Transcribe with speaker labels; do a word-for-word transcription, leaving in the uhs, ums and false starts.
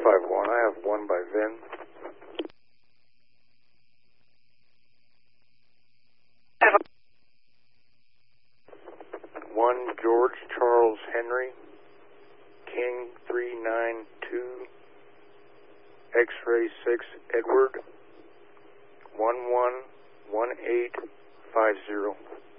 Speaker 1: five one. I have one by Vin. One George Charles Henry, King three nine two, X-ray six Edward, one one one eight five zero.